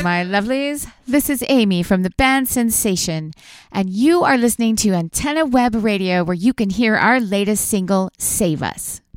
my lovelies. This is Amy from the band Sensation, and you are listening to Antenna Web Radio, where you can hear our latest single, Save Us.